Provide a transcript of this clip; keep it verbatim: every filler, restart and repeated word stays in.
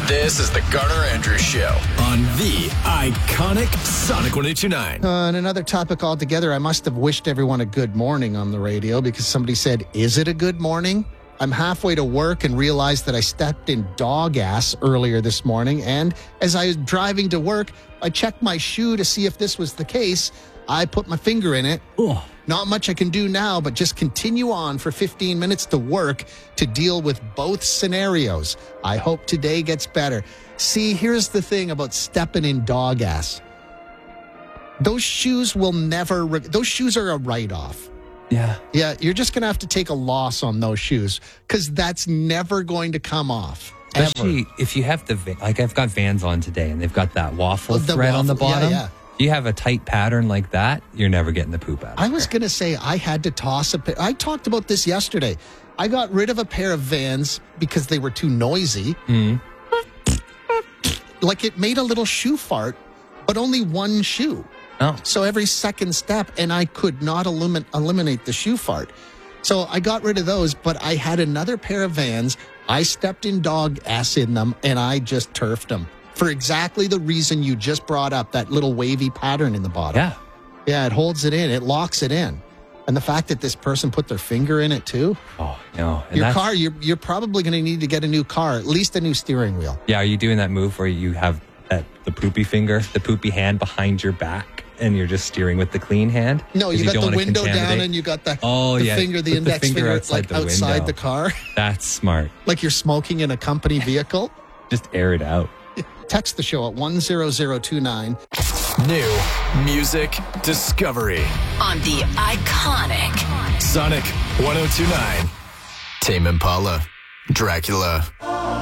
This is the Garner Andrews Show on the iconic Sonic one oh two nine. Uh, and another topic altogether, I must have wished everyone a good morning on the radio because somebody said, is it a good morning? I'm halfway to work and realized that I stepped in dog ass earlier this morning. And as I was driving to work, I checked my shoe to see if this was the case. I put my finger in it. Ugh. Not much I can do now, but just continue on for fifteen minutes to work to deal with both scenarios. I hope today gets better. See, here's the thing about stepping in dog ass. Those shoes will never, re- those shoes are a write-off. Yeah. Yeah, you're just going to have to take a loss on those shoes because that's never going to come off. Especially ever. if you have the, va- like I've got Vans on today and they've got that waffle Oh, the thread on the waffle, yeah, bottom. yeah. You have a tight pattern like that, you're never getting the poop out of I was going to say I had to toss a pair. I talked about this yesterday. I got rid of a pair of Vans because they were too noisy. Mm. Like it made a little shoe fart, but only one shoe. Oh. So every second step, and I could not elimin- eliminate the shoe fart. So I got rid of those, but I had another pair of Vans. I stepped in dog ass in them, and I just turfed them for exactly the reason you just brought up, that little wavy pattern in the bottom. Yeah. Yeah, it holds it in. It locks it in. And the fact that this person put their finger in it, too. Oh, no. And Your that's- car, you're, you're probably going to need to get a new car, at least a new steering wheel. Yeah, are you doing that move where you have that the poopy finger, the poopy hand behind your back, and you're just steering with the clean hand? No, you got don't the wanna window down contaminate- and you got the, Oh, the yeah. finger, the Put the index finger finger, outside like the outside window. the car. That's smart. Like you're smoking in a company vehicle. Just air it out. Text the show at one zero zero two nine. New music discovery on the iconic Sonic one oh two nine. Tame Impala, Dracula.